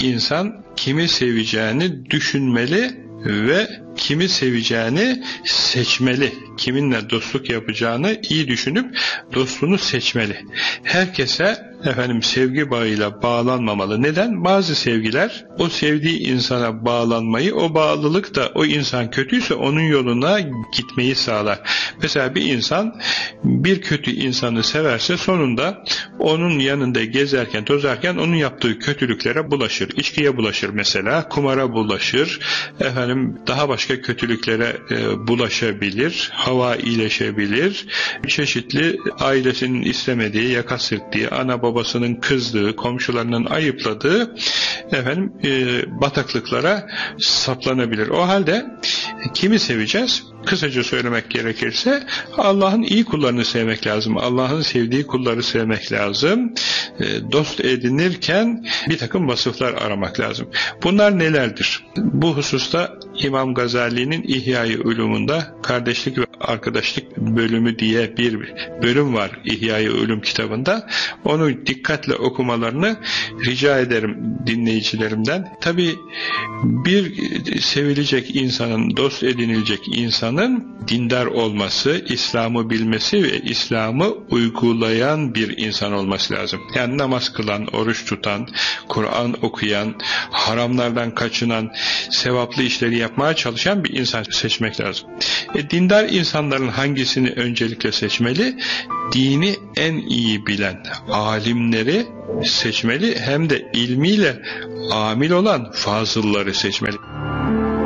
insan kimi seveceğini düşünmeli ve kimi seveceğini seçmeli. Kiminle dostluk yapacağını iyi düşünüp dostluğunu seçmeli. Herkese sevgi bağıyla bağlanmamalı. Neden? Bazı sevgiler o sevdiği insana bağlanmayı, o bağlılık da o insan kötüyse onun yoluna gitmeyi sağlar. Mesela bir insan bir kötü insanı severse sonunda onun yanında gezerken, tozarken onun yaptığı kötülüklere bulaşır. İçkiye bulaşır mesela, kumara bulaşır, daha başka kötülüklere bulaşabilir, hava iyileşebilir, çeşitli ailesinin istemediği, yaka silktiği, ana babasının kızdığı, komşularının ayıpladığı bataklıklara saplanabilir. O halde kimi seveceğiz? Kısaca söylemek gerekirse Allah'ın iyi kullarını sevmek lazım. Allah'ın sevdiği kulları sevmek lazım. Dost edinirken bir takım vasıflar aramak lazım. Bunlar nelerdir? Bu hususta İmam Gazali'nin İhya-i Ulum'unda kardeşlik ve arkadaşlık bölümü diye bir bölüm var İhya-i Ulum kitabında. Onu dikkatle okumalarını rica ederim dinleyicilerimden. Tabii bir sevilecek insanın, dost edinilecek insanın dindar olması, İslam'ı bilmesi ve İslam'ı uygulayan bir insan olması lazım. Yani namaz kılan, oruç tutan, Kur'an okuyan, haramlardan kaçınan, sevaplı işleri yapmaya çalışan bir insan seçmek lazım. Dindar insanların hangisini öncelikle seçmeli? Dini en iyi bilen alimleri seçmeli, hem de ilmiyle amil olan fazılları seçmeli.